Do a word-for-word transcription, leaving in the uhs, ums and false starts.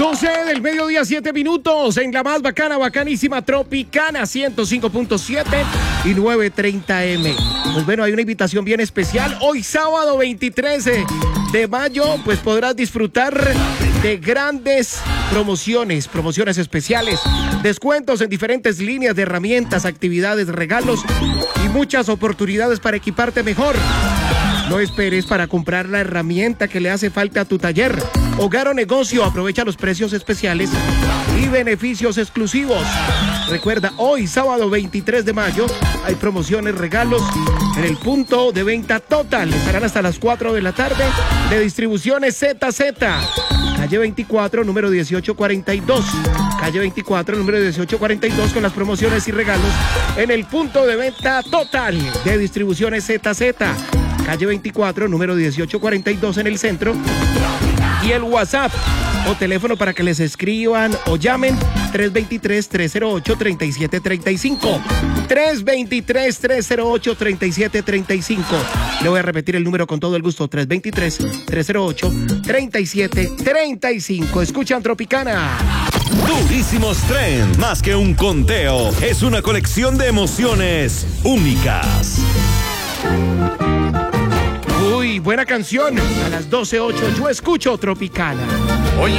doce del mediodía, siete minutos en la más bacana, bacanísima Tropicana ciento cinco punto siete y novecientos treinta eme. Pues bueno, hay una invitación bien especial. Hoy sábado veintitrés de mayo, pues podrás disfrutar de grandes promociones, promociones especiales, descuentos en diferentes líneas de herramientas, actividades, regalos y muchas oportunidades para equiparte mejor. No esperes para comprar la herramienta que le hace falta a tu taller, hogar o negocio. Aprovecha los precios especiales y beneficios exclusivos. Recuerda, hoy sábado veintitrés de mayo hay promociones, regalos en el punto de venta Total. Estarán hasta las cuatro de la tarde de Distribuciones Z Z. Calle veinticuatro, número dieciocho cuarenta y dos. Calle veinticuatro, número dieciocho cuarenta y dos, con las promociones y regalos en el punto de venta Total de Distribuciones Z Z. Calle veinticuatro, número dieciocho cuarenta y dos en el centro. Y el WhatsApp o teléfono para que les escriban o llamen: tres dos tres, tres cero ocho, tres siete tres cinco. tres dos tres, tres cero ocho, tres siete tres cinco. Le voy a repetir el número con todo el gusto: tres dos tres, tres cero ocho, tres siete tres cinco. Escuchan Tropicana. Durísimos Trend, más que un conteo, es una colección de emociones únicas. Uy, buena canción. A las doce ocho yo escucho Tropicana.